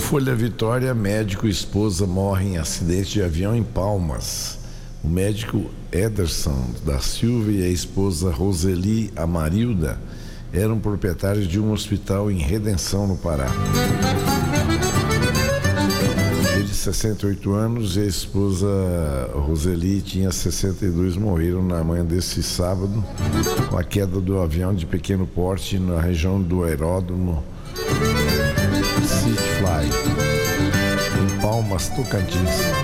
Folha Vitória, médico e esposa morrem em acidente de avião em Palmas. O médico Ederson da Silva e a esposa Roseli Amarilda eram proprietários de um hospital em Redenção, no Pará. Ele, de 68 anos, e a esposa Roseli tinha 62, morreram na manhã desse sábado com a queda do avião de pequeno porte na região do aeródromo City Fly, em Palmas, Tocantins.